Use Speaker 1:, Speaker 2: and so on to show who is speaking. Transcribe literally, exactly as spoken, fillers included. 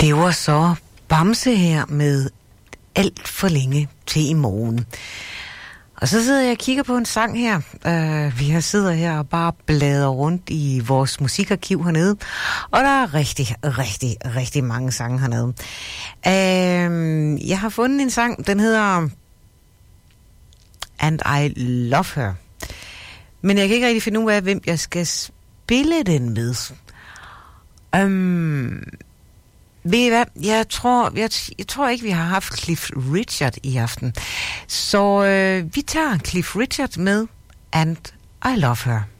Speaker 1: Det var så Bamse her med Alt for længe til i morgen. Og så sidder jeg og kigger på en sang her. Uh, vi har sidder her og bare bladrer rundt i vores musikarkiv hernede. Og der er rigtig, rigtig, rigtig mange sange hernede. Uh, jeg har fundet en sang, den hedder And I Love Her. Men jeg kan ikke rigtig finde ud af, hvem jeg skal spille den med. Um, Ved I hvad? Jeg tror, jeg, jeg tror ikke, vi har haft Cliff Richard i aften. Så øh, vi tager Cliff Richard med And I Love Her.